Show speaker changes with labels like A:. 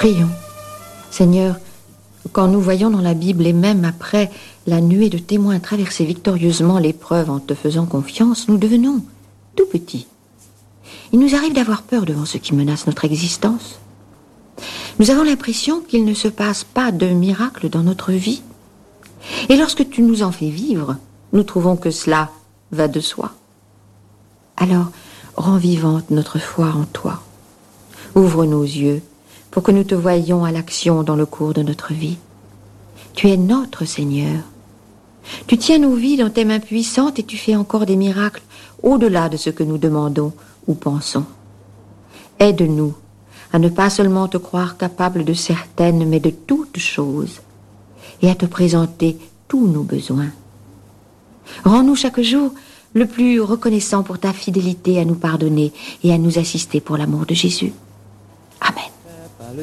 A: Prions. Seigneur, quand nous voyons dans la Bible, et même après la nuée de témoins traverser victorieusement l'épreuve en te faisant confiance, nous devenons tout petits. Il nous arrive d'avoir peur devant ce qui menace notre existence. Nous avons l'impression qu'il ne se passe pas de miracle dans notre vie. Et lorsque tu nous en fais vivre, nous trouvons que cela va de soi. Alors, rends vivante notre foi en toi. Ouvre nos yeux pour que nous te voyions à l'action dans le cours de notre vie. Tu es notre Seigneur. Tu tiens nos vies dans tes mains puissantes et tu fais encore des miracles au-delà de ce que nous demandons ou pensons. Aide-nous à ne pas seulement te croire capable de certaines, mais de toutes choses, et à te présenter tous nos besoins. Rends-nous chaque jour le plus reconnaissant pour ta fidélité à nous pardonner et à nous assister pour l'amour de Jésus. Amen.